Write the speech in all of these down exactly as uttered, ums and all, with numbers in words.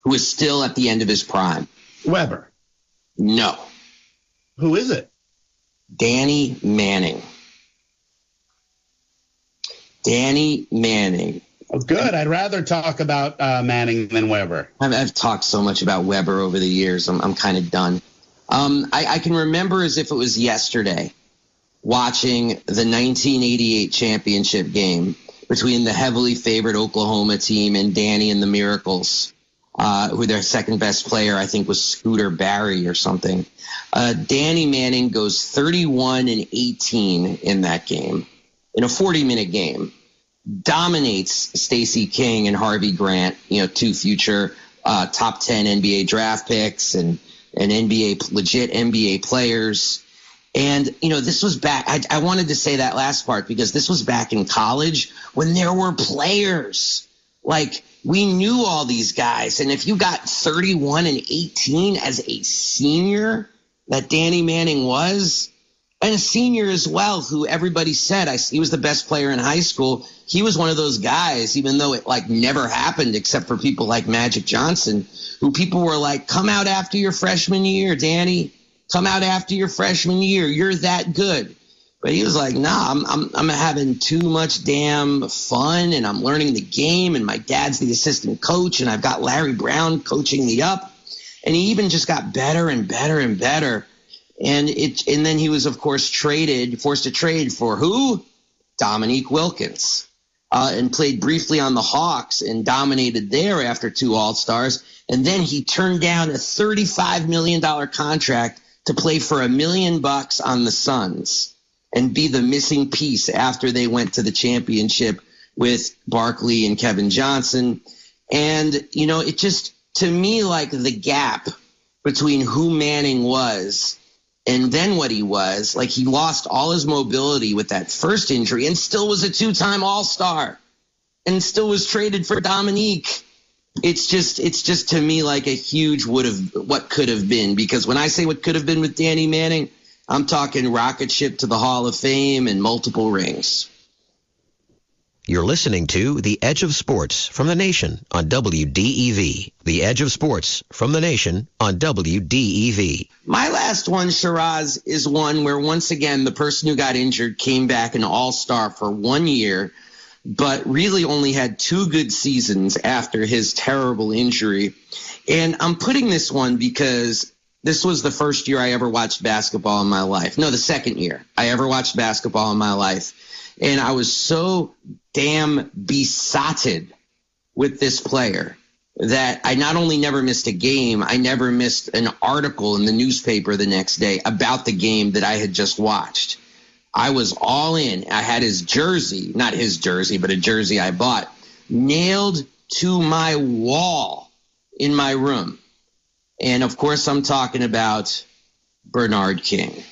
who is still at the end of his prime? Weber. No. Who is it? Danny Manning. Danny Manning. Oh, good. I'd rather talk about uh, Manning than Weber. I've, I've talked so much about Weber over the years. I'm, I'm kind of done. Um, I, I can remember as if it was yesterday watching the nineteen eighty-eight championship game between the heavily favored Oklahoma team and Danny and the Miracles, uh, who their second best player, I think, was Scooter Barry or something. Uh, Danny Manning goes thirty-one and eighteen in that game, in a forty-minute game. Dominates Stacey King and Harvey Grant, you know, two future uh, top ten N B A draft picks and, and N B A, legit N B A players. And, you know, this was back, I, I wanted to say that last part because this was back in college when there were players. Like, we knew all these guys. And if you got thirty-one and eighteen as a senior, that Danny Manning was, and a senior as well, who everybody said I, he was the best player in high school. He was one of those guys, even though it like never happened except for people like Magic Johnson, who people were like, come out after your freshman year, Danny. Come out after your freshman year. You're that good. But he was like, nah, I'm, I'm, I'm having too much damn fun, and I'm learning the game, and my dad's the assistant coach, and I've got Larry Brown coaching me up. And he even just got better and better and better. And it, and then he was, of course, traded, forced to trade for who? Dominique Wilkins, uh, and played briefly on the Hawks and dominated there after two All-Stars. And then he turned down a thirty-five million dollars contract to play for a million bucks on the Suns and be the missing piece after they went to the championship with Barkley and Kevin Johnson. And, you know, it just, to me, like the gap between who Manning was and then what he was, like he lost all his mobility with that first injury and still was a two-time All-Star and still was traded for Dominique. It's just, it's just to me like a huge would have, what could have been, because when I say what could have been with Danny Manning, I'm talking rocket ship to the Hall of Fame and multiple rings. You're listening to The Edge of Sports from The Nation on W D E V. The Edge of Sports from The Nation on W D E V. My last one, Shiraz, is one where once again the person who got injured came back an all-star for one year, but really only had two good seasons after his terrible injury. And I'm putting this one because this was the first year I ever watched basketball in my life. No, the second year I ever watched basketball in my life. And I was so damn besotted with this player that I not only never missed a game, I never missed an article in the newspaper the next day about the game that I had just watched. I was all in. I had his jersey, not his jersey, but a jersey I bought, nailed to my wall in my room. And, of course, I'm talking about Bernard King.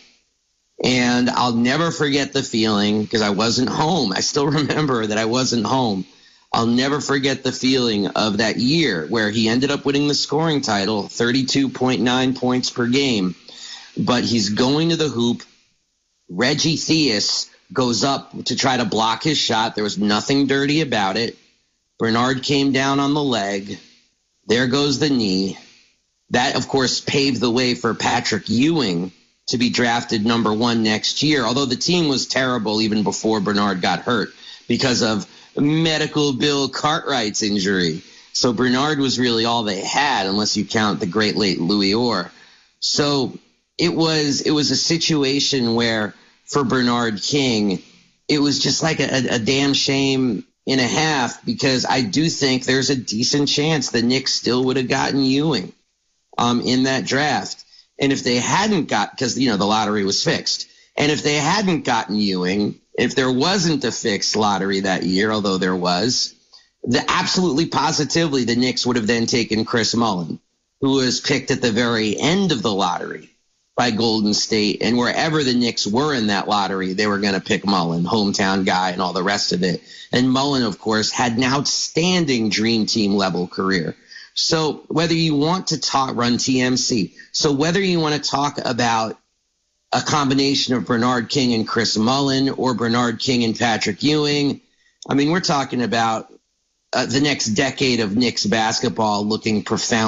And I'll never forget the feeling because I wasn't home. I still remember that I wasn't home. I'll never forget the feeling of that year where he ended up winning the scoring title, thirty-two point nine points per game. But he's going to the hoop. Reggie Theus goes up to try to block his shot. There was nothing dirty about it. Bernard came down on the leg. There goes the knee. That, of course, paved the way for Patrick Ewing to be drafted number one next year, although the team was terrible even before Bernard got hurt because of medical Bill Cartwright's injury. So Bernard was really all they had, unless you count the great late Louis Orr. So it was it was a situation where for Bernard King, it was just like a, a damn shame and a half, because I do think there's a decent chance the Knicks still would have gotten Ewing um, in that draft. And if they hadn't got, because, you know, the lottery was fixed. And if they hadn't gotten Ewing, if there wasn't a fixed lottery that year, although there was, the absolutely positively the Knicks would have then taken Chris Mullin, who was picked at the very end of the lottery by Golden State. And wherever the Knicks were in that lottery, they were going to pick Mullin, hometown guy and all the rest of it. And Mullin, of course, had an outstanding dream team level career. So whether you want to talk, run T M C, so whether you want to talk about a combination of Bernard King and Chris Mullin or Bernard King and Patrick Ewing, I mean, we're talking about uh, the next decade of Knicks basketball looking profound.